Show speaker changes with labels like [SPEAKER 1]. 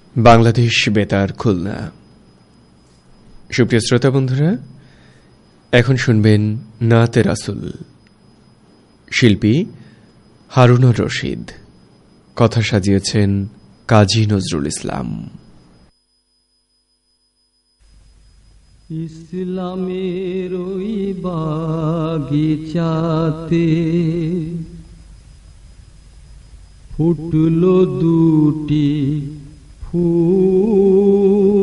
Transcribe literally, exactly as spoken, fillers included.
[SPEAKER 1] বাংলাদেশ বেতার খুলনা। সুপ্রিয় শ্রোতা বন্ধুরা, এখন শুনবেন নাতে রাসুল, শিল্পী হারুনুর রশিদ, কথা সাজিয়েছেন কাজী নজরুল ইসলাম।
[SPEAKER 2] ইসলামের ওই বাগিচাতে ফুটলো দুটি ফুল,